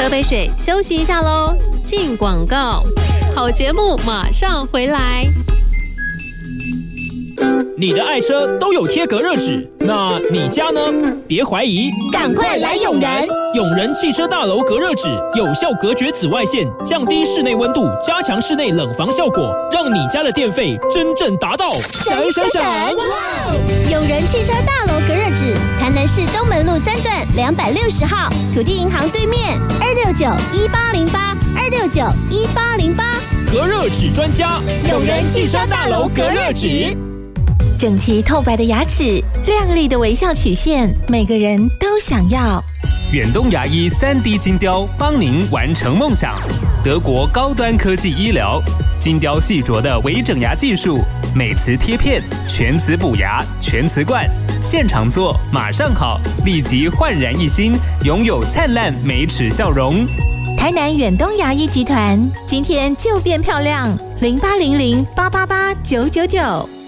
喝杯水，休息一下喽。进广告，好节目马上回来。 你的爱车都有贴隔热纸，那你家呢？别怀疑， 赶快来永仁！ 永仁汽车大楼隔热纸有效隔绝紫外线，降低室内温度，加强室内冷房效果，让你家的电费真正达到闪！永仁汽车大楼隔热纸，台南市东门路3段260号，土地银行对面，269-1808，269-1808。 隔热纸专家， 永仁汽车大楼隔热纸。 整齐透白的牙齿，亮丽的微笑曲线，每个人都想要。 远东牙医3D 金雕帮您完成梦想。德国高端科技医疗，金雕细琢的微整牙技术，美瓷贴片，全瓷补牙，全瓷冠，现场做马上好，立即焕然一新，拥有灿烂美齿笑容。 台南远东牙医集团，今天就变漂亮，0800888999。